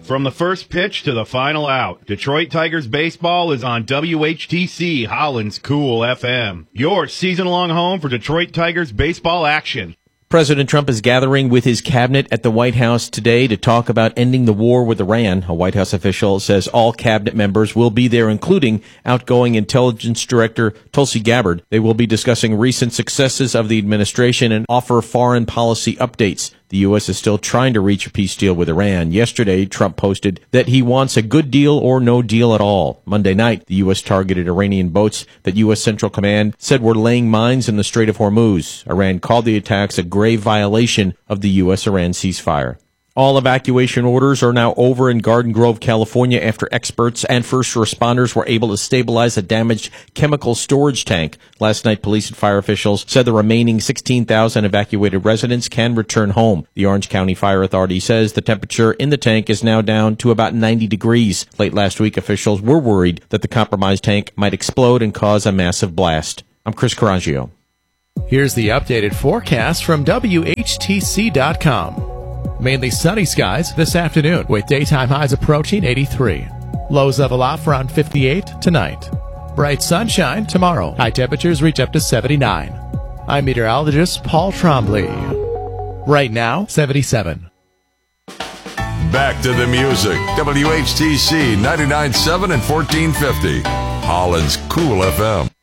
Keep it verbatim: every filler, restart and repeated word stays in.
From the first pitch to the final out, Detroit Tigers baseball is on W H T C Holland's Cool F M. Your season-long home for Detroit Tigers baseball action. President Trump is gathering with his cabinet at the White House today to talk about ending the war with Iran. A White House official says all cabinet members will be there, including outgoing Intelligence Director Tulsi Gabbard. They will be discussing recent successes of the administration and offer foreign policy updates. The U S is still trying to reach a peace deal with Iran. Yesterday, Trump posted that he wants a good deal or no deal at all. Monday night, the U S targeted Iranian boats that U S Central Command said were laying mines in the Strait of Hormuz. Iran called the attacks a grave violation of the U S Iran ceasefire. All evacuation orders are now over in Garden Grove, California, after experts and first responders were able to stabilize a damaged chemical storage tank. Last night, police and fire officials said the remaining sixteen thousand evacuated residents can return home. The Orange County Fire Authority says the temperature in the tank is now down to about ninety degrees. Late last week, officials were worried that the compromised tank might explode and cause a massive blast. I'm Chris Carangio. Here's the updated forecast from W H T C dot com. Mainly sunny skies this afternoon with daytime highs approaching eighty-three. Lows level off around fifty-eight tonight. Bright sunshine tomorrow. High temperatures reach up to seventy-nine. I'm meteorologist Paul Trombley. Right now, seventy-seven. Back to the music. W H T C ninety-nine point seven and fourteen fifty. Holland's Cool F M.